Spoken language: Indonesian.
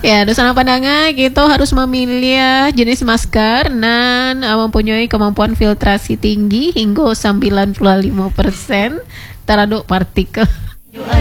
Ya, dosa pandangan kita harus memilih jenis masker dan mempunyai kemampuan filtrasi tinggi hingga 95% terhadap partikel.